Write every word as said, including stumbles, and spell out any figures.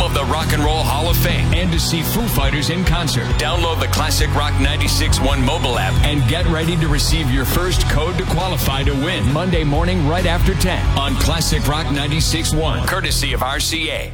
of the Rock and Roll Hall of Fame and to see Foo Fighters in concert. Download the Classic Rock ninety-six point one mobile app and get ready to receive your first code to qualify to win Monday morning right after ten on Classic Rock ninety-six point one, courtesy of R C A.